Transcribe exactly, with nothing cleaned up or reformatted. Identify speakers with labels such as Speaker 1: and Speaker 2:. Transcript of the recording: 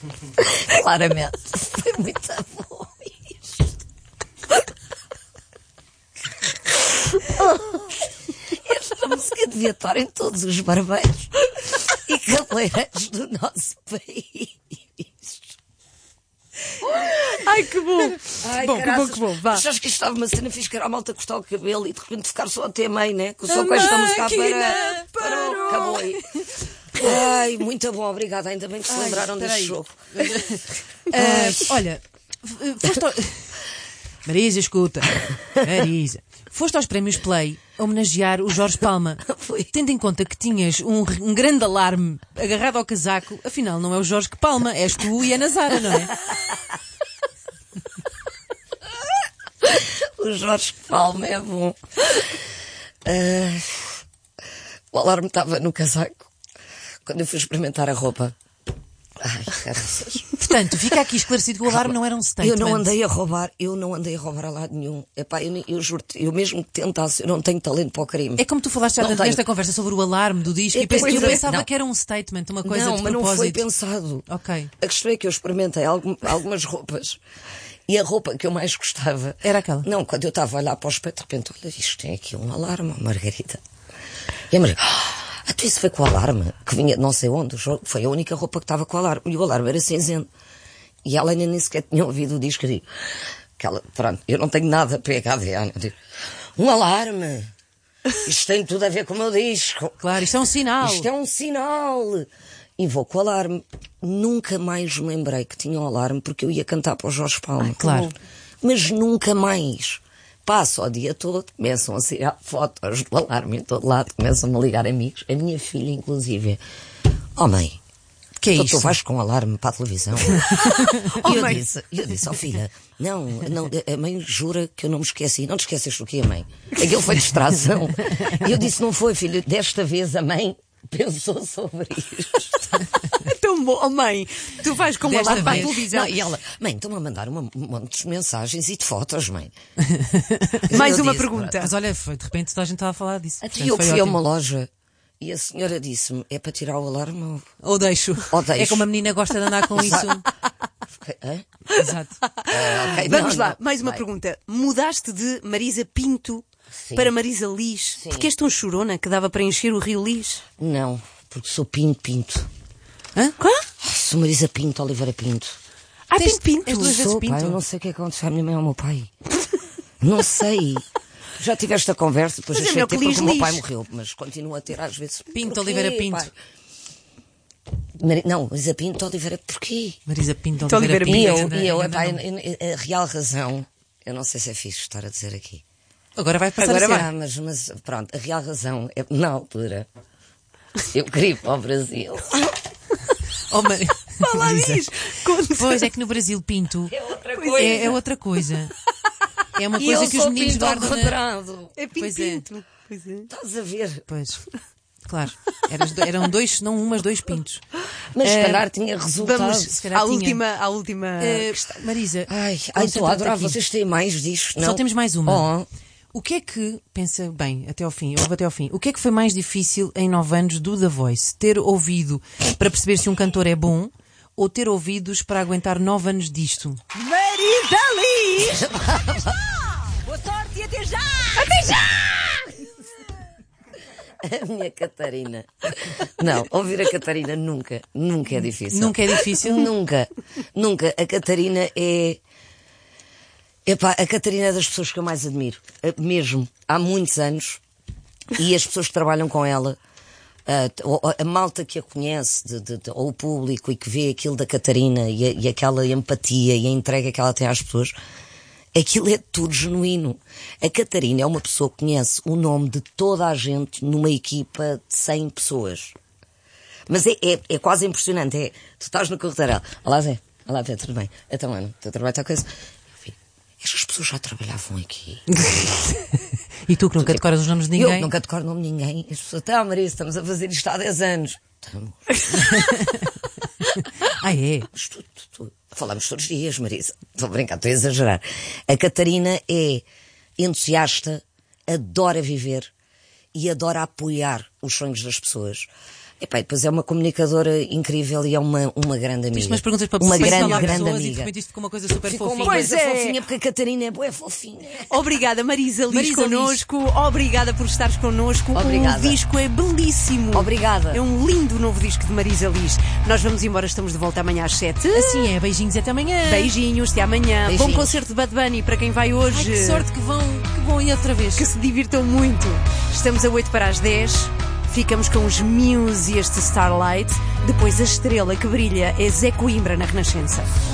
Speaker 1: Claramente. Foi muito bom isto. Esta música devia estar em todos os barbeiros e cabeleireiros do nosso país.
Speaker 2: Ai, que bom!
Speaker 1: Ai,
Speaker 2: bom, que bom, que bom, vá.
Speaker 1: Achas que isto estava uma cena fixe, que era a malta cortar o cabelo e de repente ficar só até meio, né? Que só com esta música para, parou, acabou aí. Ai, muito bom, obrigada. Ainda bem que se lembraram deste
Speaker 2: aí.
Speaker 1: jogo.
Speaker 2: Uh, olha, foste ao... Marisa, escuta. Marisa, foste aos prémios Play homenagear o Jorge Palma.
Speaker 1: Fui.
Speaker 2: Tendo em conta que tinhas um, um grande alarme agarrado ao casaco, afinal não é o Jorge que Palma, és tu e a Nazara, não é?
Speaker 1: O Jorge Palma é bom. Uh, o alarme estava no casaco quando eu fui experimentar a roupa. Ai, caraças.
Speaker 2: Portanto, fica aqui esclarecido que o alarme não era um statement.
Speaker 1: Eu não andei a roubar, eu não andei a roubar a lado nenhum. Epá, eu, eu juro-te, eu mesmo que tentasse, eu não tenho talento para o crime.
Speaker 2: É como tu falaste já
Speaker 1: Não
Speaker 2: nesta
Speaker 1: tenho.
Speaker 2: conversa sobre o alarme do disco,
Speaker 1: Eu
Speaker 2: e pensei, eu
Speaker 1: pensei-
Speaker 2: pensava
Speaker 1: não.
Speaker 2: que era um statement, uma coisa
Speaker 1: Não,
Speaker 2: de
Speaker 1: mas não foi
Speaker 2: propósito.
Speaker 1: pensado.
Speaker 2: Ok.
Speaker 1: A questão é que eu experimentei algum- algumas roupas e a roupa que eu mais gostava
Speaker 2: Era aquela?
Speaker 1: Não, quando eu estava a olhar para o espelho, de repente, olha, isto tem aqui um alarme, Margarida. E a Margarida, ah, tu isso foi com o alarme, que vinha de não sei onde, o jogo, foi a única roupa que estava com o alarme, e o alarme era cinzento. E ela ainda nem sequer tinha ouvido o disco, eu digo, que ela, pronto, eu não tenho nada para H V A, eu digo, um alarme, isto tem tudo a ver com o meu disco.
Speaker 2: Claro, isto é um sinal.
Speaker 1: Isto é um sinal. E vou com o alarme. Nunca mais me lembrei que tinha um alarme porque eu ia cantar para o Jorge Palma.
Speaker 2: Ah, claro.
Speaker 1: Mas nunca mais. Passo o dia todo, começam a tirar fotos do alarme em todo lado, começam-me a ligar amigos. A minha filha, inclusive, oh mãe,
Speaker 2: Que é
Speaker 1: tu,
Speaker 2: isto?
Speaker 1: tu vais com um alarme para a televisão?
Speaker 2: Oh,
Speaker 1: e eu
Speaker 2: mãe.
Speaker 1: disse, eu disse, oh filha, não, não, a mãe jura que eu não me esqueci. Não te esqueces do quê, mãe? Aquilo foi distração. E eu disse, não foi, filho, desta vez a mãe pensou sobre isto.
Speaker 2: Tão bom. Oh, mãe, tu vais com uma
Speaker 1: Desta
Speaker 2: alarme para a
Speaker 1: vez.
Speaker 2: televisão.
Speaker 1: Não, e ela, mãe, estão-me a mandar uma, um monte de mensagens e de fotos, mãe.
Speaker 2: Mais
Speaker 1: Eu
Speaker 2: uma
Speaker 1: disse,
Speaker 2: pergunta. Mas olha, foi, de repente toda a gente estava a falar disso.
Speaker 1: Até
Speaker 2: Portanto,
Speaker 1: eu
Speaker 2: foi
Speaker 1: fui a
Speaker 2: ótimo.
Speaker 1: uma loja e a senhora disse-me, é para tirar o alarme ou...
Speaker 2: Ou deixo.
Speaker 1: Ou deixo.
Speaker 2: É como a menina gosta de andar com isso.
Speaker 1: Hã?
Speaker 2: Exato.
Speaker 1: Ah, ok,
Speaker 3: Vamos
Speaker 1: não,
Speaker 3: lá,
Speaker 1: não.
Speaker 3: mais uma
Speaker 1: Vai.
Speaker 3: pergunta. Mudaste de Marisa Pinto
Speaker 1: Sim.
Speaker 3: para Marisa Liz?
Speaker 1: Sim.
Speaker 3: Porque és tão chorona que dava para encher o rio Liz?
Speaker 1: Não, porque sou Pinto Pinto.
Speaker 2: Hã?
Speaker 3: Qual?
Speaker 1: Ai, sou Marisa Pinto, Oliveira Pinto.
Speaker 3: Ah,
Speaker 2: Tens-
Speaker 3: Pinto Pinto.
Speaker 2: és duas vezes
Speaker 1: Sou,
Speaker 2: Pinto.
Speaker 1: pá, eu não sei o que é que aconteceu à minha mãe ou ao meu pai. Não sei. Já tive esta conversa, depois
Speaker 3: Mas é
Speaker 1: achei
Speaker 3: melhor
Speaker 1: que
Speaker 3: que
Speaker 1: porque
Speaker 3: Liz
Speaker 1: o meu pai
Speaker 3: Liz.
Speaker 1: morreu, mas continuo a ter às vezes.
Speaker 2: Pinto,
Speaker 1: Porquê,
Speaker 2: Oliveira Pinto.
Speaker 1: pai? Mari- Não, Marisa Pinto, Oliveira, porquê?
Speaker 2: Marisa Pinto,
Speaker 3: Então,
Speaker 2: Oliveira
Speaker 3: Oliveira
Speaker 2: Pinto.
Speaker 1: E eu,
Speaker 2: ainda-
Speaker 1: e eu
Speaker 2: ainda
Speaker 1: epá,
Speaker 2: não.
Speaker 1: eu- eu- a real razão, eu não sei se é fixe estar a dizer aqui.
Speaker 2: Agora vai passar
Speaker 3: Agora
Speaker 2: a ser.
Speaker 1: Ah, mas, mas pronto, a real razão é na altura. Eu queria ir para o Brasil.
Speaker 2: Oh, Mari-
Speaker 3: Fala
Speaker 2: Marisa.
Speaker 3: disso. Conta.
Speaker 2: Pois é que no Brasil Pinto
Speaker 1: É outra
Speaker 2: é, é outra coisa. É uma
Speaker 1: E
Speaker 2: coisa
Speaker 1: eu
Speaker 2: que os
Speaker 1: sou
Speaker 2: meninos
Speaker 1: Pinto ao
Speaker 2: guardam na...
Speaker 1: quadrado.
Speaker 3: É Pinto
Speaker 2: Pois é.
Speaker 3: Pinto. Pois é.
Speaker 1: Estás a ver?
Speaker 2: Pois, claro. Eras do- Eram dois, não um, mas dois pintos.
Speaker 1: Mas se
Speaker 2: Eh,
Speaker 1: calhar tinha resultado.
Speaker 3: Vamos
Speaker 2: se calhar
Speaker 3: à
Speaker 2: tinha.
Speaker 3: última, à última
Speaker 2: Eh,
Speaker 3: questão.
Speaker 2: Marisa,
Speaker 1: Ai, ai, estou
Speaker 2: concentra-te
Speaker 1: a adorar.
Speaker 2: aqui.
Speaker 1: Vocês têm mais disto, não?
Speaker 2: Só temos mais uma.
Speaker 1: Oh,
Speaker 2: O que é que, pensa bem, até ao fim, ouve até ao fim, o que é que foi mais difícil em nove anos do The Voice? Ter ouvido para perceber se um cantor é bom ou ter ouvidos para aguentar nove anos disto?
Speaker 3: Marisa Liz! Boa sorte e até já! Até já!
Speaker 1: a minha Catarina. Não, ouvir a Catarina nunca, nunca é difícil.
Speaker 2: Nunca é difícil?
Speaker 1: Nunca, nunca. A Catarina é... Epá, a Catarina é das pessoas que eu mais admiro. Eh, Mesmo, há muitos anos. E as pessoas que trabalham com ela, a, a malta que a conhece, de, de, de, ou o público, e que vê aquilo da Catarina, e, a, e aquela empatia e a entrega que ela tem às pessoas, aquilo é tudo genuíno. A Catarina é uma pessoa que conhece o nome de toda a gente numa equipa de cem pessoas. Mas é, é, é quase impressionante. É, tu estás no corredor, ela, olá Zé, olá Zé, tudo bem? Então, Ana, o teu trabalho está coisa. Estas pessoas já trabalhavam aqui.
Speaker 2: E tu que nunca decoras os nomes de ninguém?
Speaker 1: Eu nunca decoro o nome de ninguém. As pessoas, tá, Maria, estamos a fazer isto há dez anos. Estamos.
Speaker 2: Ah, é?
Speaker 1: Mas tu, tu, tu. Falamos todos os dias, Marisa. Estou a brincar, estou a exagerar. A Catarina é entusiasta, adora viver e adora apoiar os sonhos das pessoas. Epá, e depois é uma comunicadora incrível e é uma, uma grande amiga.
Speaker 2: Isto umas perguntas para
Speaker 1: uma
Speaker 2: pessoas,
Speaker 1: grande,
Speaker 2: falar
Speaker 1: grande
Speaker 2: pessoas,
Speaker 1: amiga.
Speaker 2: E de repente isto ficou uma coisa super
Speaker 1: Ficou
Speaker 2: fofinha.
Speaker 1: uma
Speaker 3: Pois
Speaker 1: coisa
Speaker 3: é.
Speaker 1: fofinha, porque a Catarina é boa, é fofinha.
Speaker 3: Obrigada, Marisa Liz,
Speaker 2: Marisa Liz.
Speaker 3: connosco. Obrigada por estares connosco.
Speaker 1: Obrigada.
Speaker 3: O disco é belíssimo.
Speaker 1: Obrigada.
Speaker 3: É um lindo novo disco de Marisa Liz. Nós vamos embora, estamos de volta amanhã às sete.
Speaker 2: Assim é, beijinhos e até amanhã.
Speaker 3: Beijinhos, até amanhã.
Speaker 1: Beijinhos.
Speaker 3: Bom concerto de Bad Bunny para quem vai hoje.
Speaker 2: Ai, que sorte que vão, que vão ir outra vez.
Speaker 3: Que se divirtam muito. Estamos a oito para as dez. Ficamos com os Muse e este Starlight. Depois a estrela que brilha é Zé Coimbra na Renascença.